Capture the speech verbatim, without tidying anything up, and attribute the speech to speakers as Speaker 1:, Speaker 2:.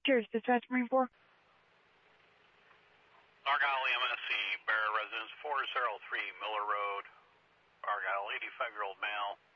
Speaker 1: Cheers, dispatch Marine four.
Speaker 2: Argyle E M S C, Bear Residence four oh three Miller Road. Argyle, eighty-five-year-old male,